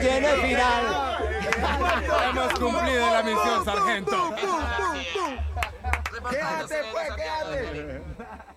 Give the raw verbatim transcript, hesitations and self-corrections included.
tiene final. Hemos cumplido la misión, sargento. Quédate, pues, quédate.